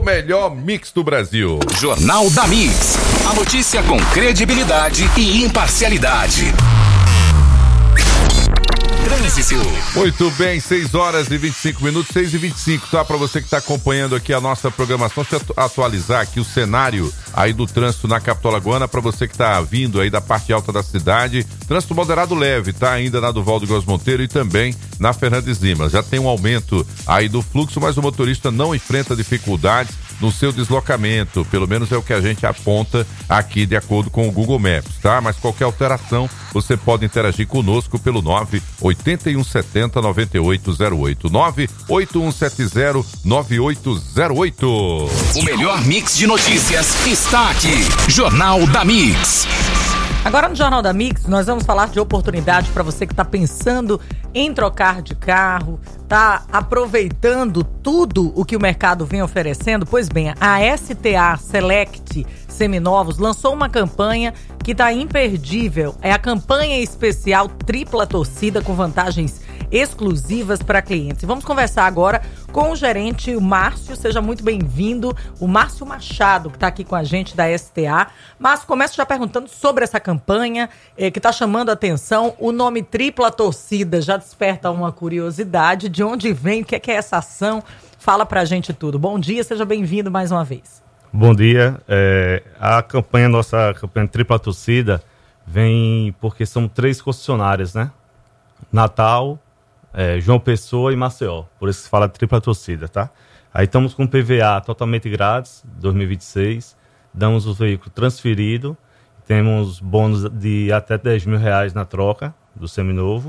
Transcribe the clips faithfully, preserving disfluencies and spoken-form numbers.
melhor mix do Brasil. Jornal da Mix. A notícia com credibilidade e imparcialidade. Trânsito. Muito bem, seis horas e vinte e cinco minutos, seis e vinte e cinco, tá? Para você que está acompanhando aqui a nossa programação, deixa eu atualizar aqui o cenário aí do trânsito na capital alagoana, para você que está vindo aí da parte alta da cidade. Trânsito moderado leve, tá? Ainda na Duvaldo Góes Monteiro e também na Fernandes Lima. Já tem um aumento aí do fluxo, mas o motorista não enfrenta dificuldades no seu deslocamento, pelo menos é o que a gente aponta aqui de acordo com o Google Maps, tá? Mas qualquer alteração, você pode interagir conosco pelo nove oito um sete zero nove oito zero oito, nove oito um sete zero nove oito zero oito. O melhor mix de notícias está aqui. Jornal da Mix. Agora no Jornal da Mix, nós vamos falar de oportunidade para você que está pensando em trocar de carro, está aproveitando tudo o que o mercado vem oferecendo. Pois bem, a S T A Select Seminovos lançou uma campanha que está imperdível. É a campanha especial Tripla Torcida com vantagens exclusivas para clientes. E vamos conversar agora com o gerente, o Márcio. Seja muito bem-vindo, o Márcio Machado, que está aqui com a gente da S T A. Márcio, começo já perguntando sobre essa campanha eh, que está chamando a atenção. O nome Tripla Torcida já desperta uma curiosidade. De onde vem? O que é, que é essa ação? Fala pra gente tudo. Bom dia, seja bem-vindo mais uma vez. Bom dia. É, a campanha, nossa campanha Tripla Torcida, vem porque são três concessionárias, né? Natal, é, João Pessoa e Maceió. Por isso se fala Tripla Torcida, tá? Aí estamos com P V A totalmente grátis, dois mil e vinte e seis. Damos o veículo transferido. Temos bônus de até dez mil reais na troca do seminovo.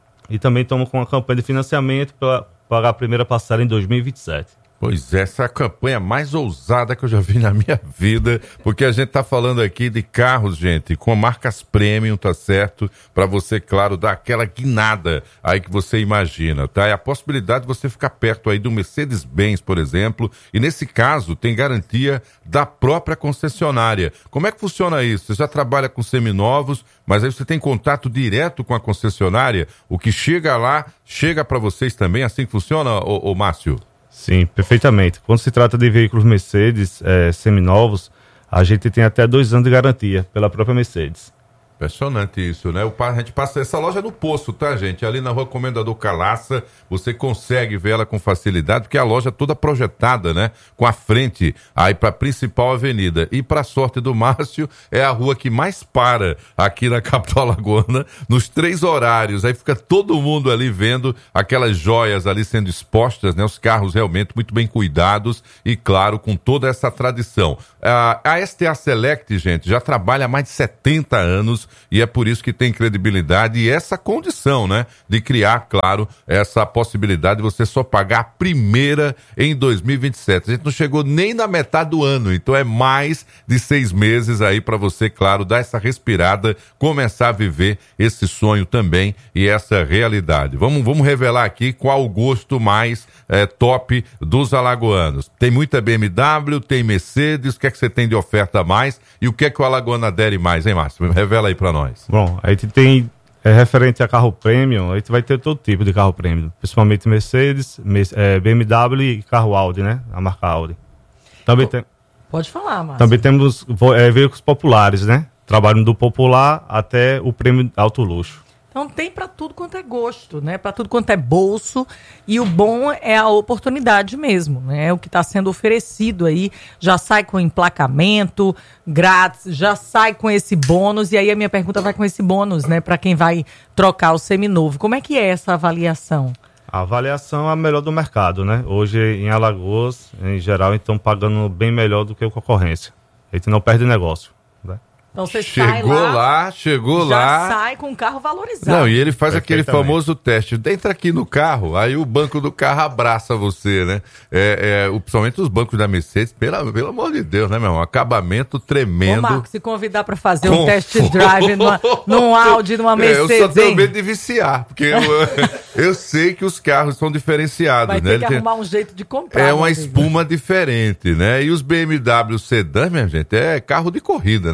E também estamos com uma campanha de financiamento para pagar a primeira parcela em dois mil e vinte e sete. Pois é, essa é a campanha mais ousada que eu já vi na minha vida, porque a gente tá falando aqui de carros, gente, com marcas premium, tá certo? Para você, claro, dar aquela guinada aí que você imagina, tá? É a possibilidade de você ficar perto aí do Mercedes-Benz, por exemplo, e nesse caso tem garantia da própria concessionária. Como é que funciona isso? Você já trabalha com seminovos, mas aí você tem contato direto com a concessionária? O que chega lá, chega para vocês também? Assim que funciona, ô, ô Márcio? Sim, perfeitamente. Quando se trata de veículos Mercedes é, seminovos, a gente tem até dois anos de garantia pela própria Mercedes. Impressionante isso, né? O, a gente passa essa loja no Poço, tá, gente? Ali na rua Comendador Calaça, você consegue ver ela com facilidade, porque a loja é toda projetada, né? Com a frente aí para a principal avenida. E para sorte do Márcio, é a rua que mais para aqui na capital alagoana, nos três horários. Aí fica todo mundo ali vendo aquelas joias ali sendo expostas, né? Os carros realmente muito bem cuidados e, claro, com toda essa tradição. A, a S T A Select, gente, já trabalha há mais de setenta anos, e é por isso que tem credibilidade e essa condição, né, de criar, claro, essa possibilidade de você só pagar a primeira em dois mil e vinte e sete. A gente não chegou nem na metade do ano, então é mais de seis meses aí para você, claro, dar essa respirada, começar a viver esse sonho também e essa realidade. Vamos, vamos revelar aqui qual o gosto mais é, top dos alagoanos. Tem muita B M W, tem Mercedes, o que é que você tem de oferta a mais e o que é que o alagoano adere mais, hein, Márcio? Revela aí para nós. Bom, a gente tem, é, referente a carro premium, a gente vai ter todo tipo de carro premium, principalmente Mercedes, é, B M W e carro Audi, né? A marca Audi. Também tem, Pode falar, Márcio. Também temos é, veículos populares, né? Trabalham do popular até o prêmio alto luxo. Então tem para tudo quanto é gosto, né? Para tudo quanto é bolso. E o bom é a oportunidade mesmo, né? O que está sendo oferecido aí já sai com emplacamento grátis, já sai com esse bônus. E aí a minha pergunta vai com esse bônus, né? Para quem vai trocar o seminovo. Como é que é essa avaliação? A avaliação é a melhor do mercado, né? Hoje em Alagoas, em geral, estão pagando bem melhor do que a concorrência. A gente não perde negócio. Então você chegou sai lá, lá, chegou já lá. sai com o carro valorizado. Não, e ele faz aquele famoso teste. Entra aqui no carro, aí o banco do carro abraça você, né? É, é, principalmente os bancos da Mercedes, pelo, pelo amor de Deus, né, meu irmão? Acabamento tremendo. Ô, Marco, se convidar para fazer um test drive numa, num Audi, numa Mercedes, é, eu só tenho hein? medo de viciar, porque eu, eu sei que os carros são diferenciados, vai né? ter que Ele arrumar tem, um jeito de comprar. É uma amigo. espuma diferente, né? E os B M W sedã, minha gente, é carro de corrida, né? Já vem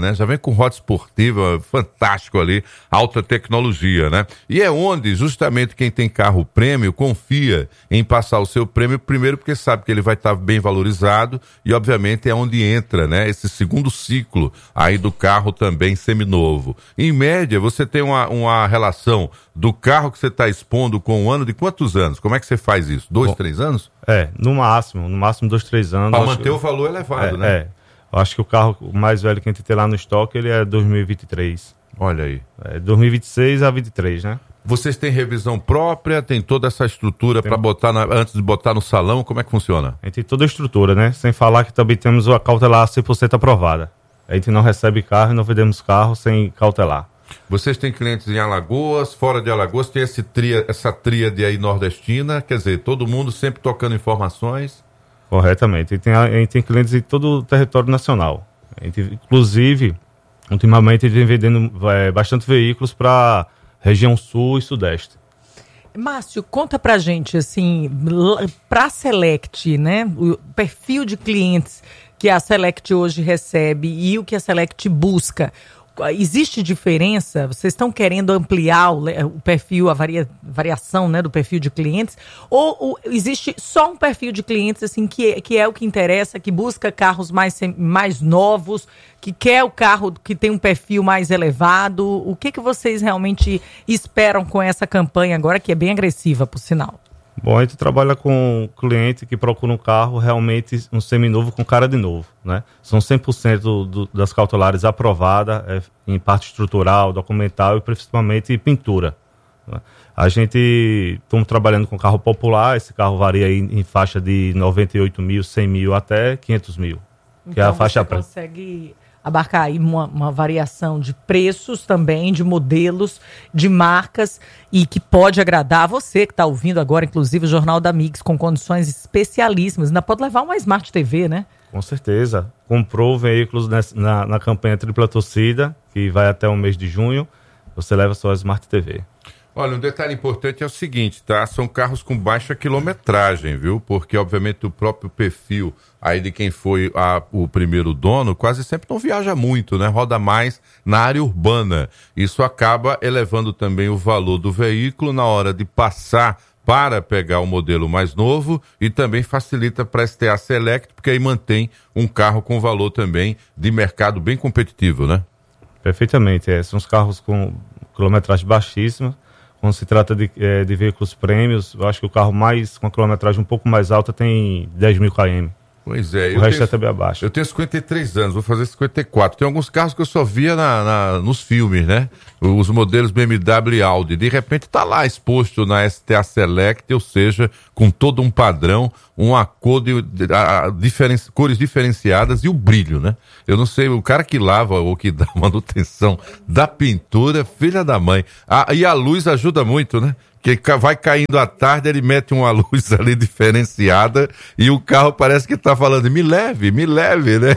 com roda esportiva, fantástico ali, alta tecnologia, né? E é onde justamente quem tem carro prêmio confia em passar o seu prêmio primeiro porque sabe que ele vai estar bem valorizado e obviamente é onde entra, né, esse segundo ciclo aí do carro também seminovo. Em média, você tem uma, uma relação do carro que você está expondo com um ano de quantos anos? Como é que você faz isso? Dois, Bom, três anos? É, no máximo, no máximo dois, três anos. Para manter que... o valor elevado, é, né? É, eu acho que o carro mais velho que a gente tem lá no estoque, ele é dois mil e vinte e três. Olha aí. É, dois mil e vinte e seis a vinte e três, né? Vocês têm revisão própria, tem toda essa estrutura para botar na, antes de botar no salão, como é que funciona? A gente tem toda a estrutura, né? Sem falar que também temos a cautelar cem por cento aprovada. A gente não recebe carro e não vendemos carro sem cautelar. Vocês têm clientes em Alagoas, fora de Alagoas, tem esse tria, essa tríade aí nordestina, quer dizer, todo mundo sempre tocando informações? Corretamente. A gente tem, a gente tem clientes em todo o território nacional. A gente, inclusive, ultimamente a gente vem vendendo é, bastante veículos para região sul e sudeste. Márcio, conta pra gente, assim, pra Select, né, o perfil de clientes que a Select hoje recebe e o que a Select busca. Existe diferença? Vocês estão querendo ampliar o, o perfil, a varia, variação, né, do perfil de clientes? Ou, ou existe só um perfil de clientes assim, que, que é o que interessa, que busca carros mais, mais novos, que quer o carro que tem um perfil mais elevado? O que, que vocês realmente esperam com essa campanha agora, que é bem agressiva, por sinal? Bom, a gente trabalha com cliente que procura um carro realmente um seminovo com cara de novo, né? São cem por cento do, das cautelares aprovadas é, em parte estrutural, documental e principalmente pintura, né? A gente estamos trabalhando com carro popular, esse carro varia aí em faixa de noventa e oito mil, cem mil até quinhentos mil, então, que é a faixa você preta. Consegue abarcar aí uma, uma variação de preços também, de modelos, de marcas, e que pode agradar a você que está ouvindo agora, inclusive o Jornal da Mix, com condições especialíssimas. Ainda pode levar uma Smart T V, né? Com certeza. Comprou veículos nessa, na, na campanha Tripla Torcida, que vai até o mês de junho, você leva sua Smart T V. Olha, um detalhe importante é o seguinte, tá? São carros com baixa quilometragem, viu? Porque, obviamente, o próprio perfil aí de quem foi a, o primeiro dono quase sempre não viaja muito, né? Roda mais na área urbana. Isso acaba elevando também o valor do veículo na hora de passar para pegar o modelo mais novo e também facilita para a S T A Select, porque aí mantém um carro com valor também de mercado bem competitivo, né? Perfeitamente. É. São os carros com quilometragem baixíssima. Quando se trata de, é, de veículos prêmios, eu acho que o carro mais com a quilometragem um pouco mais alta tem dez mil quilômetros. Pois é. O resto tenho, é também abaixo. Eu tenho cinquenta e três anos, vou fazer cinquenta e quatro. Tem alguns carros que eu só via na, na, nos filmes, né? Os modelos B M W e Audi. De repente tá lá exposto na S T A Select, ou seja, com todo um padrão, uma cor de, a, a, diferen, cores diferenciadas e o brilho, né? Eu não sei, o cara que lava ou que dá manutenção da pintura, filha da mãe. Ah, e a luz ajuda muito, né? Que vai caindo à tarde, ele mete uma luz ali diferenciada e o carro parece que tá falando, me leve, me leve, né?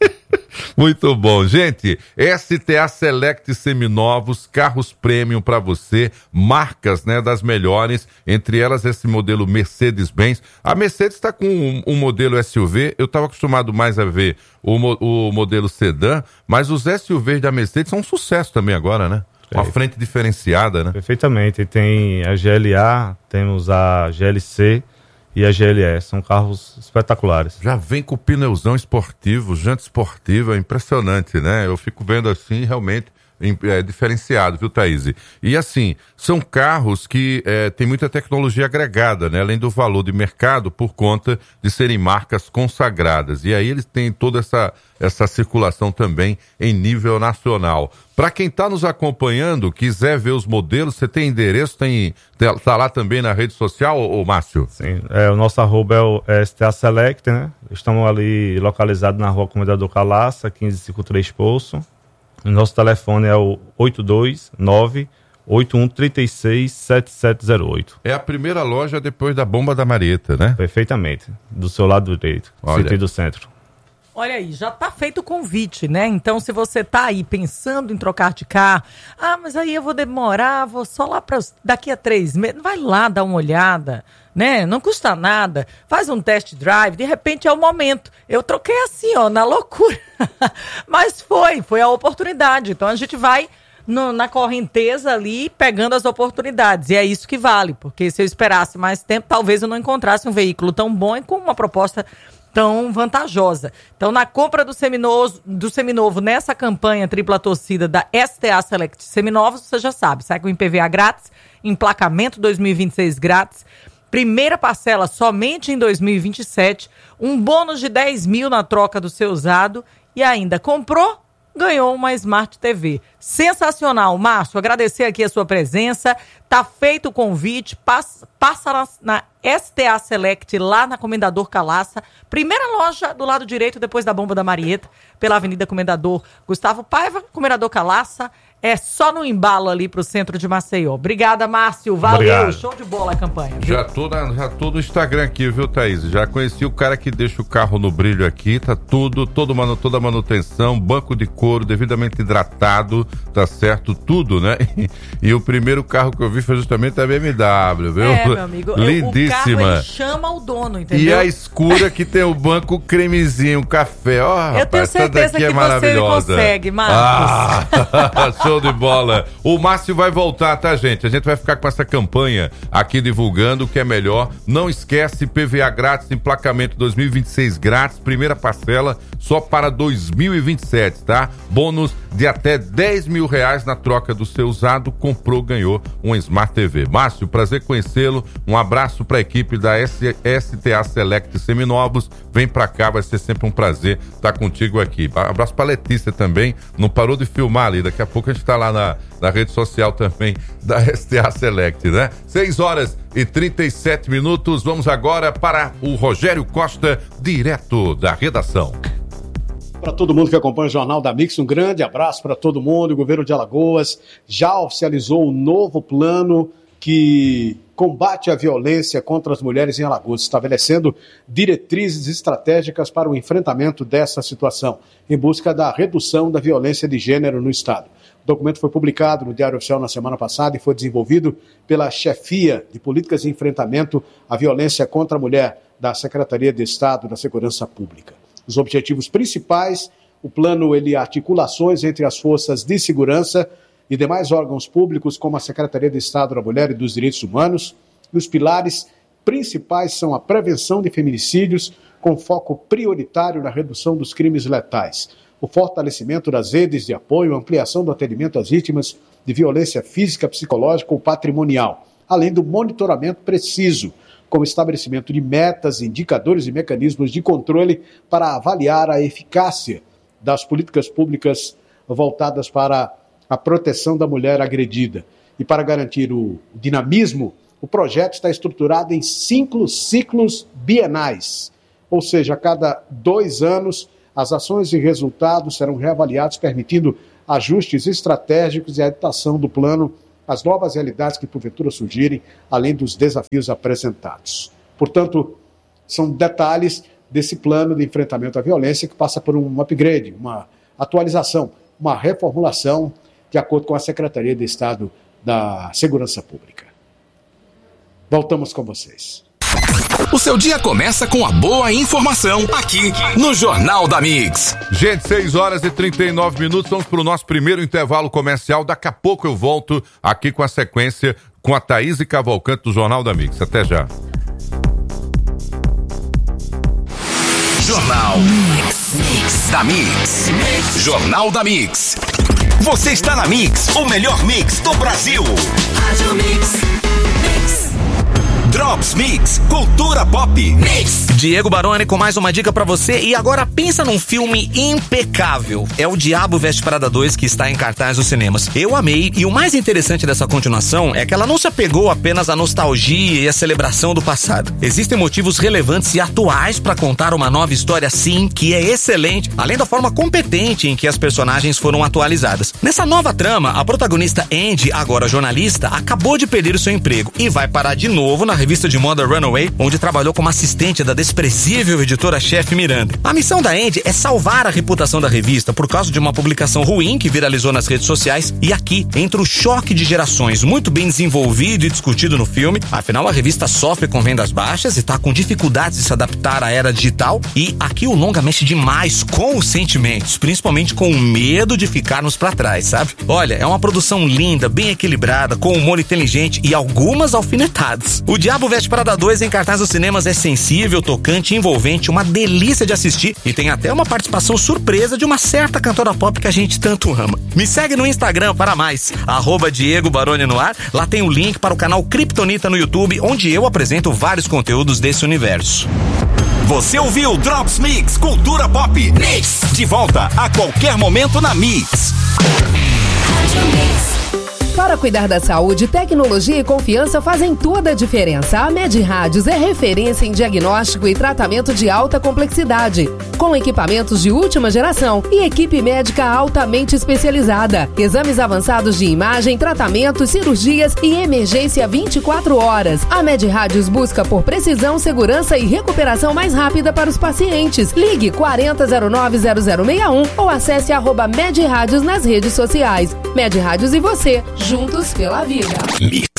Muito bom, gente. S T A Select seminovos, carros premium para você, marcas, né, das melhores, entre elas esse modelo Mercedes-Benz. A Mercedes está com um, um modelo S U V, eu estava acostumado mais a ver o, o modelo sedã, mas os S U Vs da Mercedes são um sucesso também agora, né? Uma frente diferenciada, né? Perfeitamente. Tem a G L A, temos a G L C e a G L E. São carros espetaculares. Já vem com pneuzão esportivo, janta esportiva, impressionante, né? Eu fico vendo assim, realmente é diferenciado, viu, Thaís? E assim, são carros que é, tem muita tecnologia agregada, né? Além do valor de mercado, por conta de serem marcas consagradas. E aí eles têm toda essa, essa circulação também em nível nacional. Para quem está nos acompanhando, quiser ver os modelos, você tem endereço, tem, tá lá também na rede social, ô, ô Márcio? Sim, é, o nosso arroba é o S T A Select, né? Estamos ali localizados na rua Comendador Calaça, quinze cinquenta e três Poço. O nosso telefone é o oito dois nove, oito um três seis, sete sete zero oito. É a primeira loja depois da Bomba da Marieta, né? Perfeitamente. Do seu lado direito, Olha. Sentido centro. Olha aí, já tá feito o convite, né? Então, se você tá aí pensando em trocar de carro, ah, mas aí eu vou demorar, vou só lá para daqui a três meses. Vai lá dar uma olhada, né? Não custa nada. Faz um test drive, de repente é o momento. Eu troquei assim, ó, na loucura. Mas foi, foi a oportunidade. Então a gente vai no, na correnteza ali, pegando as oportunidades. E é isso que vale, porque se eu esperasse mais tempo, talvez eu não encontrasse um veículo tão bom e com uma proposta tão vantajosa. Então, na compra do seminovo, do seminovo nessa campanha tripla torcida da S T A Select Seminovos, você já sabe, sai com I P V A grátis, emplacamento dois mil e vinte e seis grátis, primeira parcela somente em dois mil e vinte e sete, um bônus de dez mil na troca do seu usado e ainda comprou, ganhou uma Smart T V. Sensacional, Márcio. Agradecer aqui a sua presença. Tá feito o convite. Passa, passa na, na S T A Select, lá na Comendador Calaça. Primeira loja do lado direito, depois da Bomba da Marieta, pela Avenida Comendador Gustavo Paiva, Comendador Calaça. É só no embalo ali pro centro de Maceió. Obrigada, Márcio. Valeu. Obrigado. Show de bola a campanha. Viu? Já tô, na, já tô no Instagram aqui, viu, Thaís? Já conheci o cara que deixa o carro no brilho aqui. Tá tudo, todo manu, toda manutenção, banco de couro devidamente hidratado, tá certo? Tudo, né? E, e o primeiro carro que eu vi foi justamente a B M W, viu? É, meu amigo. Lindíssima. O carro, ele chama o dono, entendeu? E a escura que tem o banco cremezinho, café. Ó, oh, rapaz, eu tenho certeza que é você consegue, Marcos. Ah, show de bola. O Márcio vai voltar, tá, gente? A gente vai ficar com essa campanha aqui divulgando o que é melhor. Não esquece, I P V A grátis, emplacamento dois mil e vinte e seis grátis, primeira parcela só para dois mil e vinte e sete, tá? Bônus de até dez mil reais na troca do seu usado. Comprou, ganhou um Smart T V. Márcio, prazer conhecê-lo. Um abraço para a equipe da S T A Select Seminovos. Vem pra cá, vai ser sempre um prazer estar contigo aqui. Abraço pra Letícia também. Não parou de filmar ali. Daqui a pouco a gente tá lá na, na rede social também da S T A Select, né? seis horas e trinta e sete minutos. Vamos agora para o Rogério Costa, direto da redação. Para todo mundo que acompanha o Jornal da Mix, um grande abraço para todo mundo. O governo de Alagoas já oficializou um novo plano que combate a violência contra as mulheres em Alagoas, estabelecendo diretrizes estratégicas para o enfrentamento dessa situação, em busca da redução da violência de gênero no estado. O documento foi publicado no Diário Oficial na semana passada e foi desenvolvido pela Chefia de Políticas de Enfrentamento à Violência contra a Mulher da Secretaria de Estado da Segurança Pública. Os objetivos principais, o plano ele articula ações entre as forças de segurança e demais órgãos públicos, como a Secretaria de Estado da Mulher e dos Direitos Humanos. E os pilares principais são a prevenção de feminicídios, com foco prioritário na redução dos crimes letais, o fortalecimento das redes de apoio, a ampliação do atendimento às vítimas de violência física, psicológica ou patrimonial, além do monitoramento preciso, com o estabelecimento de metas, indicadores e mecanismos de controle para avaliar a eficácia das políticas públicas voltadas para a proteção da mulher agredida. E para garantir o dinamismo, o projeto está estruturado em cinco ciclos bienais, ou seja, a cada dois anos as ações e resultados serão reavaliados, permitindo ajustes estratégicos e a adaptação do plano às novas realidades que porventura surgirem, além dos desafios apresentados. Portanto, são detalhes desse plano de enfrentamento à violência que passa por um upgrade, uma atualização, uma reformulação, de acordo com a Secretaria de Estado da Segurança Pública. Voltamos com vocês. O seu dia começa com a boa informação aqui no Jornal da Mix. Gente, seis horas e trinta e nove minutos, vamos para o nosso primeiro intervalo comercial. Daqui a pouco eu volto aqui com a sequência com a Thaís Cavalcante do Jornal da Mix. Até já. Jornal Mix, Mix da Mix. Jornal da Mix. Você está na Mix, o melhor mix do Brasil. Rádio Mix. Mix. Drops Mix, cultura pop. Mix. Diego Baroni com mais uma dica pra você. E agora pensa num filme impecável. É O Diabo Veste Prada dois, que está em cartaz nos cinemas. Eu amei, e o mais interessante dessa continuação é que ela não se apegou apenas à nostalgia e à celebração do passado. Existem motivos relevantes e atuais pra contar uma nova história, sim, que é excelente, além da forma competente em que as personagens foram atualizadas. Nessa nova trama, a protagonista Andy, agora jornalista, acabou de perder o seu emprego e vai parar de novo na revista de moda Runaway, onde trabalhou como assistente da desprezível editora-chefe Miranda. A missão da Andy é salvar a reputação da revista por causa de uma publicação ruim que viralizou nas redes sociais, e aqui entra o choque de gerações, muito bem desenvolvido e discutido no filme. Afinal, a revista sofre com vendas baixas e está com dificuldades de se adaptar à era digital, e aqui o longa mexe demais com os sentimentos, principalmente com o medo de ficarmos pra trás, sabe? Olha, é uma produção linda, bem equilibrada, com humor inteligente e algumas alfinetadas. O Diabo Veste Prada dois em cartaz dos cinemas é sensível, tocante, envolvente, uma delícia de assistir, e tem até uma participação surpresa de uma certa cantora pop que a gente tanto ama. Me segue no Instagram para mais, arroba Diego Baroni no ar. Lá tem o link para o canal Kryptonita no YouTube, onde eu apresento vários conteúdos desse universo. Você ouviu Drops Mix Cultura Pop Mix, de volta a qualquer momento na Mix. Para cuidar da saúde, tecnologia e confiança fazem toda a diferença. A Med Rádios é referência em diagnóstico e tratamento de alta complexidade, com equipamentos de última geração e equipe médica altamente especializada. Exames avançados de imagem, tratamentos, cirurgias e emergência vinte e quatro horas. A Med Rádios busca por precisão, segurança e recuperação mais rápida para os pacientes. Ligue quarenta zero nove zero zero seis um ou acesse arroba Med Rádios nas redes sociais. Med Rádios e você, juntos pela vida.